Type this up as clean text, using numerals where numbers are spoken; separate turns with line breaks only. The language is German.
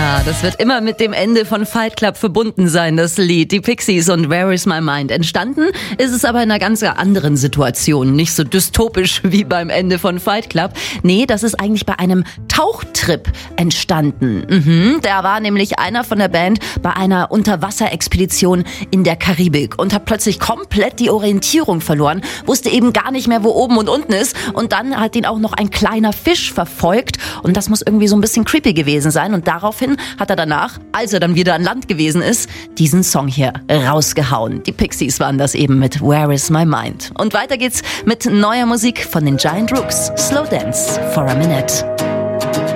Ja, das wird immer mit dem Ende von Fight Club verbunden sein, das Lied. Die Pixies und Where is my mind. Entstanden ist es aber in einer ganz anderen Situation. Nicht so dystopisch wie beim Ende von Fight Club. Nee, das ist eigentlich bei einem Tauchtrip entstanden. Da war nämlich einer von der Band bei einer Unterwasserexpedition in der Karibik und hat plötzlich komplett die Orientierung verloren, wusste eben gar nicht mehr, wo oben und unten ist. Und dann hat ihn auch noch ein kleiner Fisch verfolgt. Und das muss irgendwie so ein bisschen creepy gewesen sein. Und daraufhin hat er danach, als er dann wieder an Land gewesen ist, diesen Song hier rausgehauen. Die Pixies waren das eben mit Where is my mind. Und weiter geht's mit neuer Musik von den Giant Rooks. Slow Dance for a Minute.